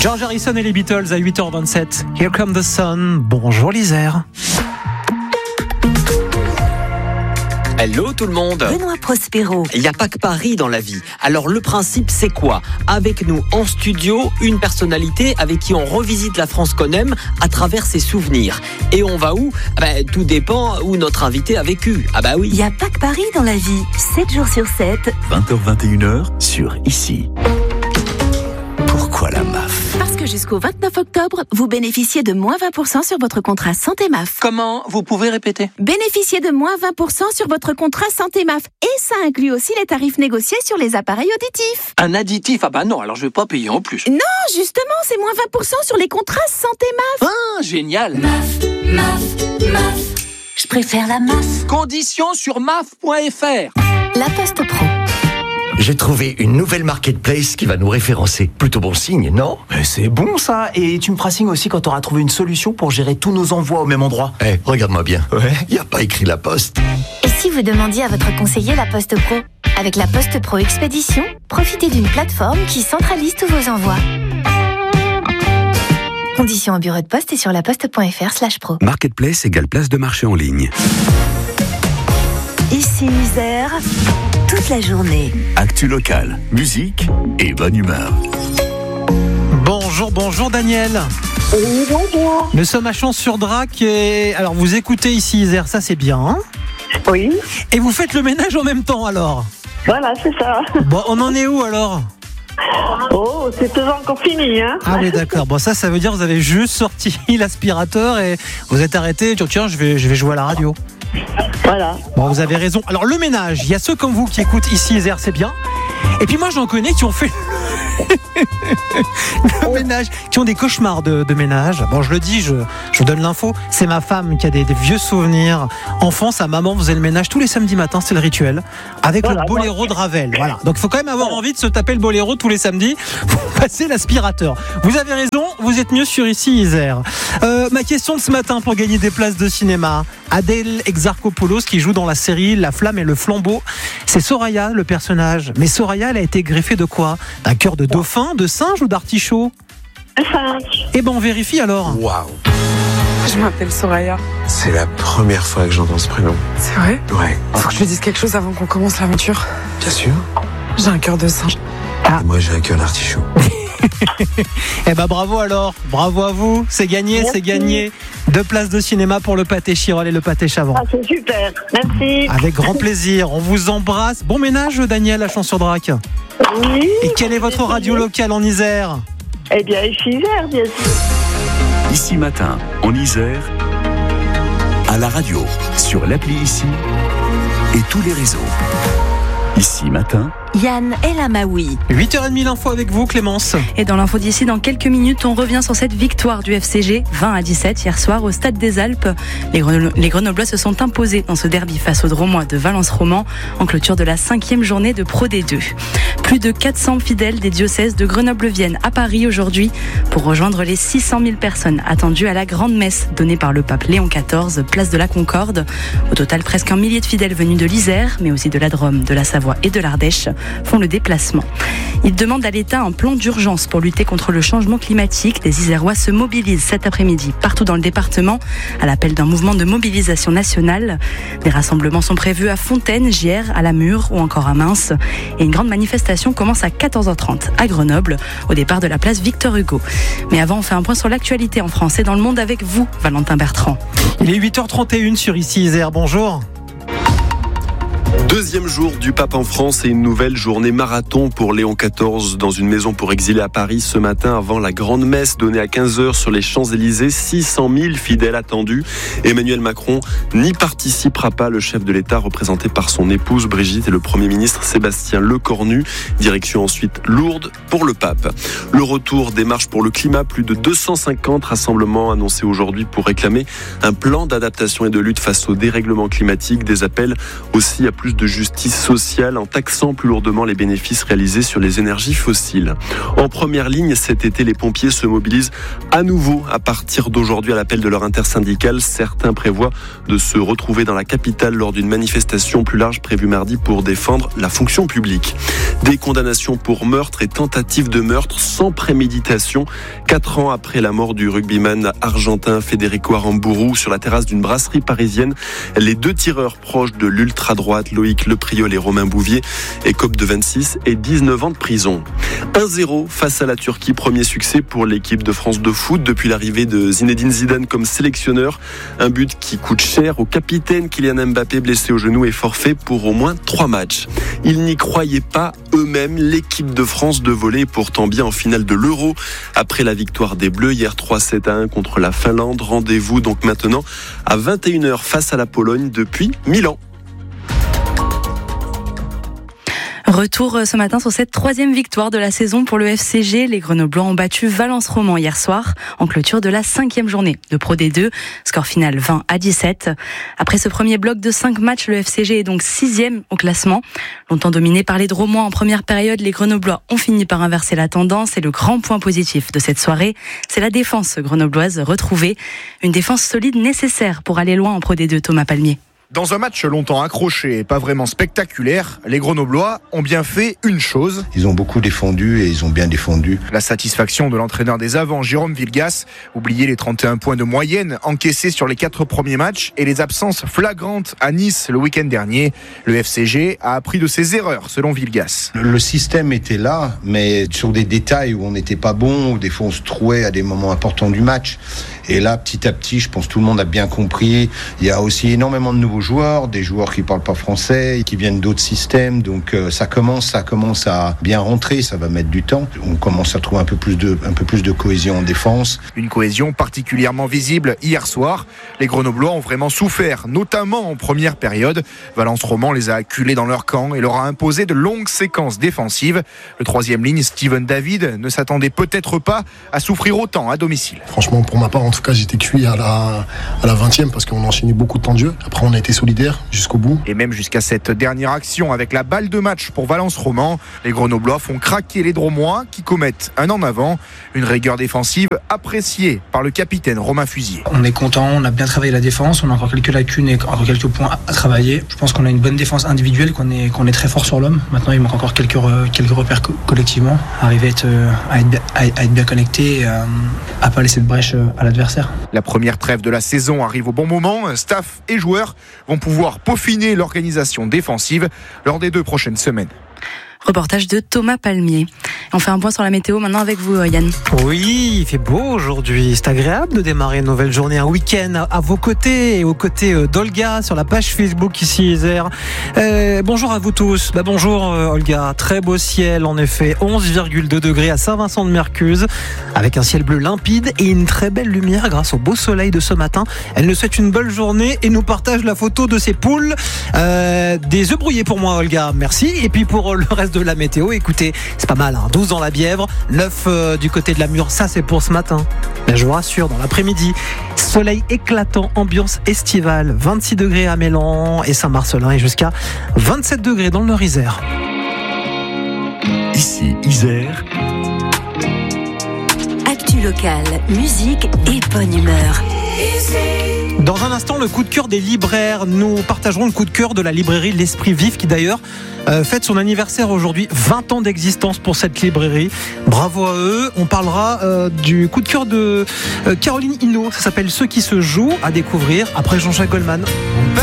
George Harrison et les Beatles à 8h27. Here Come the Sun. Bonjour l'Isère. Hello tout le monde. Benoît Prospero. Il n'y a pas que Paris dans la vie. Alors le principe c'est quoi ? Avec nous en studio, une personnalité avec qui on revisite la France qu'on aime à travers ses souvenirs. Et on va où ? Tout dépend où notre invité a vécu. Ah bah oui. Il n'y a pas que Paris dans la vie. 7 jours sur 7. 20h-21h sur Ici. Pourquoi la MAF ? Parce que jusqu'au 29 octobre, vous bénéficiez de moins 20% sur votre contrat Santé MAF. Comment ? Vous pouvez répéter ? Bénéficiez de moins 20% sur votre contrat Santé MAF. Et ça inclut aussi les tarifs négociés sur les appareils auditifs. Un additif ? Ah bah non, alors je vais pas payer en plus. Non, justement, c'est moins 20% sur les contrats Santé MAF. Ah, génial ! MAF. Je préfère la MAF. Conditions sur maf.fr. La Poste Pro. J'ai trouvé une nouvelle marketplace qui va nous référencer. Plutôt bon signe, non ? C'est bon ça. Et tu me feras signe aussi quand tu auras trouvé une solution pour gérer tous nos envois au même endroit. Regarde-moi bien. Ouais. Y a pas écrit la Poste. Et si vous demandiez à votre conseiller la Poste Pro ? Avec la Poste Pro Expédition, profitez d'une plateforme qui centralise tous vos envois. Conditions en bureau de poste et sur laposte.fr/pro. Marketplace égale place de marché en ligne. Ici Isère, toute la journée. Actu locale, musique et bonne humeur. Bonjour Daniel. Oui, bonjour. Nous sommes à Champs-sur-Drac et alors vous écoutez Ici Isère, ça c'est bien. Hein ? Oui. Et vous faites le ménage en même temps alors ? Voilà, c'est ça. Bon, on en est où alors ? Oh, c'est pas encore fini, hein. Ah oui, d'accord. Bon, ça veut dire que vous avez juste sorti l'aspirateur et vous êtes arrêté. Tiens, je vais jouer à la radio. Voilà. Bon, vous avez raison. Alors, le ménage, il y a ceux comme vous qui écoutent Ici Isère, c'est bien. Et puis moi, j'en connais qui ont fait le ménage, qui ont des cauchemars de ménage. Bon, je le dis, je vous donne l'info. C'est ma femme qui a des vieux souvenirs. Enfant, sa maman faisait le ménage tous les samedis matins, c'est le rituel, avec le boléro de Ravel. Voilà. Donc, il faut quand même avoir envie de se taper le boléro tous les samedis pour passer l'aspirateur. Vous avez raison, vous êtes mieux sur Ici Isère. Ma question de ce matin pour gagner des places de cinéma. Adèle Exarchopoulos qui joue dans la série La Flamme et le Flambeau. C'est Soraya, le personnage. Mais Soraya, elle a été greffée de quoi ? D'un cœur de dauphin, de singe ou d'artichaut ? Eh ben on vérifie alors. Waouh. Je m'appelle Soraya. C'est la première fois que j'entends ce prénom. C'est vrai ? Ouais. Faut que je lui dise quelque chose avant qu'on commence l'aventure. Bien sûr. J'ai un cœur de singe. Et moi j'ai un cœur d'artichaut. Eh ben bravo alors, bravo à vous, c'est gagné, Merci. c'est gagné. 2 places de cinéma pour le pâté Chirol et le pâté Chavant. Ah, c'est super. Merci. Avec grand plaisir, on vous embrasse. Bon ménage Daniel à Champs-sur-Drac. Oui. Et quelle est votre radio locale en Isère ? Eh bien, Ici Isère, bien sûr. Ici matin, en Isère, à la radio, sur l'appli Ici et tous les réseaux. Ici matin, Yann El Amaoui. 8h30 l'info avec vous Clémence. Et dans l'info d'ici, dans quelques minutes, on revient sur cette victoire du FCG 20-17 hier soir au Stade des Alpes. Les Grenoblois se sont imposés dans ce derby face aux Dromois de Valence-Roman en clôture de la 5e journée de Pro D2. Plus de 400 fidèles des diocèses de Grenoble viennent à Paris aujourd'hui pour rejoindre les 600 000 personnes attendues à la grande messe donnée par le pape Léon XIV, place de la Concorde. Au total, presque 1 millier de fidèles venus de l'Isère, mais aussi de la Drôme, de la Savoie et de l'Ardèche font le déplacement. Ils demandent à l'État un plan d'urgence pour lutter contre le changement climatique. Les Isérois se mobilisent cet après-midi partout dans le département à l'appel d'un mouvement de mobilisation nationale. Des rassemblements sont prévus à Fontaine, Gières, à La Mure ou encore à Mins. Et une grande manifestation commence à 14h30 à Grenoble, au départ de la place Victor Hugo. Mais avant, on fait un point sur l'actualité en France et dans le monde avec vous, Valentin Bertrand. Il est 8h31 sur Ici Isère, bonjour. Deuxième jour du pape en France et une nouvelle journée marathon pour Léon XIV dans une maison pour exilés à Paris ce matin avant la grande messe donnée à 15h sur les Champs-Élysées. 600 000 fidèles attendus. Emmanuel Macron n'y participera pas. Le chef de l'État représenté par son épouse Brigitte et le Premier ministre Sébastien Lecornu. Direction ensuite Lourdes pour le pape. Le retour des marches pour le climat. Plus de 250 rassemblements annoncés aujourd'hui pour réclamer un plan d'adaptation et de lutte face au dérèglement climatique. Des appels aussi à plus de de justice sociale en taxant plus lourdement les bénéfices réalisés sur les énergies fossiles. En première ligne, cet été, les pompiers se mobilisent à nouveau à partir d'aujourd'hui à l'appel de leur intersyndicale. Certains prévoient de se retrouver dans la capitale lors d'une manifestation plus large prévue mardi pour défendre la fonction publique. Des condamnations pour meurtre et tentative de meurtre sans préméditation. 4 ans après la mort du rugbyman argentin Federico Aramburu sur la terrasse d'une brasserie parisienne, les 2 tireurs proches de l'ultra-droite Loïc Lepriol et Romain Bouvier écopent de 26 et 19 ans de prison. 1-0 face à la Turquie, premier succès pour l'équipe de France de foot depuis l'arrivée de Zinedine Zidane comme sélectionneur. Un but qui coûte cher au capitaine Kylian Mbappé, blessé au genou et forfait pour au moins 3 matchs. Ils n'y croyaient pas eux-mêmes. L'équipe de France de volley est pourtant bien en finale de l'Euro. Après la victoire des Bleus hier 3-7-1 contre la Finlande. Rendez-vous donc maintenant à 21h face à la Pologne depuis Milan. Retour ce matin sur cette 3e victoire de la saison pour le FCG. Les Grenoblois ont battu Valence Roman hier soir en clôture de la 5e journée de Pro D2. Score final 20-17. Après ce premier bloc de 5 matchs, le FCG est donc 6e au classement. Longtemps dominé par les Dromois en première période, les Grenoblois ont fini par inverser la tendance et le grand point positif de cette soirée, c'est la défense grenobloise retrouvée. Une défense solide nécessaire pour aller loin en Pro D2, Thomas Palmier. Dans un match longtemps accroché et pas vraiment spectaculaire, les Grenoblois ont bien fait une chose. Ils ont beaucoup défendu et ils ont bien défendu. La satisfaction de l'entraîneur des avants, Jérôme Vilgas. Oubliez les 31 points de moyenne encaissés sur les 4 premiers matchs et les absences flagrantes à Nice le week-end dernier. Le FCG a appris de ses erreurs, selon Vilgas. Le système était là, mais sur des détails où on n'était pas bon, où des fois on se trouait à des moments importants du match. Et là, petit à petit, je pense que tout le monde a bien compris. Il y a aussi énormément de nouveaux joueurs, des joueurs qui parlent pas français, qui viennent d'autres systèmes. Donc ça commence à bien rentrer. Ça va mettre du temps. On commence à trouver un peu plus de cohésion en défense. Une cohésion particulièrement visible hier soir. Les Grenoblois ont vraiment souffert, notamment en première période. Valence Roman les a acculés dans leur camp et leur a imposé de longues séquences défensives. Le 3e ligne, Steven David, ne s'attendait peut-être pas à souffrir autant à domicile. Franchement, pour ma part, en tout cas, j'étais cuit à la 20e parce qu'on enchaînait beaucoup de temps de jeu. Après, on a été solidaires jusqu'au bout. Et même jusqu'à cette dernière action avec la balle de match pour Valence Roman, les Grenoblois font craquer les Dromois qui commettent un en avant. Une rigueur défensive appréciée par le capitaine Romain Fusier. On est content, on a bien travaillé la défense, on a encore quelques lacunes et encore quelques points à travailler. Je pense qu'on a une bonne défense individuelle, qu'on est très fort sur l'homme. Maintenant, il manque encore quelques repères collectivement. Arriver à être bien connecté et à pas laisser de brèche à l'adversaire. La première trêve de la saison arrive au bon moment. Staff et joueurs vont pouvoir peaufiner l'organisation défensive lors des 2 prochaines semaines. Reportage de Thomas Palmier. On fait un point sur la météo maintenant avec vous, Yann. Oui, il fait beau aujourd'hui. C'est agréable de démarrer une nouvelle journée, un week-end à vos côtés et aux côtés d'Olga sur la page Facebook ici Isère. Bonjour à vous tous. Bonjour Olga. Très beau ciel en effet. 11,2 degrés à Saint-Vincent-de-Mercuse avec un ciel bleu limpide et une très belle lumière grâce au beau soleil de ce matin. Elle nous souhaite une belle journée et nous partage la photo de ses poules. Des œufs brouillés pour moi, Olga. Merci. Et puis pour le reste de la météo, écoutez, c'est pas mal, 12 dans la Bièvre, 9 du côté de la Mure, ça c'est pour ce matin. Mais je vous rassure, dans l'après-midi, soleil éclatant, ambiance estivale, 26 degrés à Mélan et Saint-Marcelin et jusqu'à 27 degrés dans le Nord-Isère. Ici Isère. Actu locale, musique et bonne humeur. Dans un instant, le coup de cœur des libraires. Nous partagerons le coup de cœur de la librairie L'Esprit Vif qui d'ailleurs fête son anniversaire aujourd'hui. 20 ans d'existence pour cette librairie. Bravo à eux. On parlera du coup de cœur de Caroline Hinault. Ça s'appelle Ceux qui se jouent, à découvrir après Jean-Jacques Goldman.